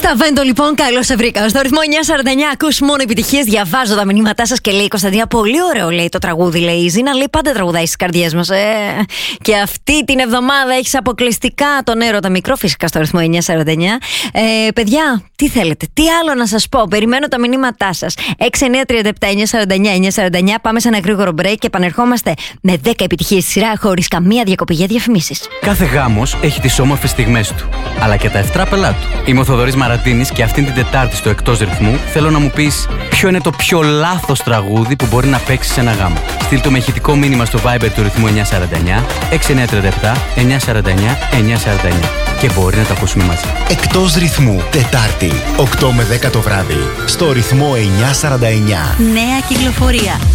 Σαβέντο, λοιπόν, καλώς σε βρήκα. Στο ρυθμό 949 ακούς μόνο επιτυχίες. Διαβάζω τα μηνύματά σας και λέει η Κωνσταντίνα, πολύ ωραίο λέει το τραγούδι. Λέει η Ζήνα, λέει πάντα τραγουδάει στις καρδιές μας. Και αυτή την εβδομάδα έχεις αποκλειστικά τον έρωτα μικρό, φυσικά στο ρυθμό 949. Παιδιά, τι θέλετε, τι άλλο να σας πω. Περιμένω τα μηνύματά σας. 6937-949-949. Πάμε σε ένα γρήγορο break και επανερχόμαστε με 10 επιτυχίες στη σειρά χωρίς καμία διακοπή για διαφημίσεις. Κάθε γάμος έχει τις όμορφες στιγμές του, αλλά και τα ευτράπελά του. Είμαι ο Θοδωρής Μαραντίνης και αυτήν την Τετάρτη στο Εκτός Ρυθμού θέλω να μου πεις ποιο είναι το πιο λάθος τραγούδι που μπορεί να παίξει σε ένα γάμο. Στείλ το με ηχητικό μήνυμα στο Viber του ρυθμού 949 6937 949 949 και μπορεί να το ακούσουμε μαζί. Εκτός Ρυθμού, Τετάρτη, 8 με 10 το βράδυ, στο ρυθμό 949. Νέα κυκλοφορία.